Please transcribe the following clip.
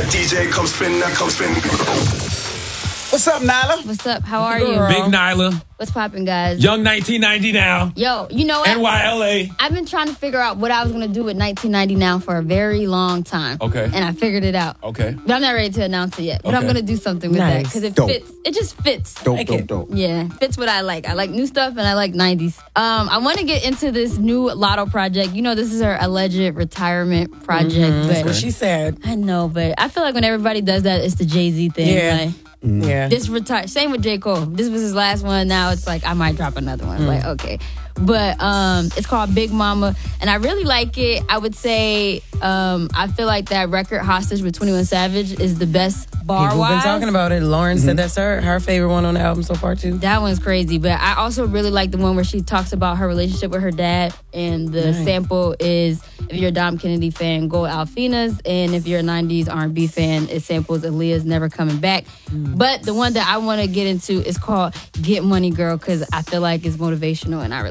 DJ, come spin, now come spin. What's up, Nyla? What's up? How are you? Big Nyla. What's poppin', guys? Young 1990 now. Yo, you know what? NYLA. I've been trying to figure out what I was going to do with 1990 now for a very long time. Okay. And I figured it out. Okay. But I'm not ready to announce it yet. But I'm Okay. going to do something with that because it Dope. fits. It just fits. Dope. Yeah, fits what I like. I like new stuff and I like 90s. I want to get into this new Lotto project. You know, this is her alleged retirement project. That's But what she said. I know, but I feel like when everybody does that, it's the Jay-Z thing. Yeah. Like, Yeah. this retire. Same with J. Cole. This was his last one. Now it's like I might drop another one. Like, okay. But it's called Big Mama. And I really like it. I would say I feel like that record Hostage with 21 Savage is the best bar We've been wise. talking about it. Lauren said that's her favorite one on the album so far, too. That one's crazy. But I also really like the one where she talks about her relationship with her dad. And the sample is, if you're a Dom Kennedy fan, go Alfina's. And if you're a 90s R&B fan, it samples Aaliyah's Never Coming Back. But the one that I want to get into is called Get Money Girl because I feel like it's motivational and I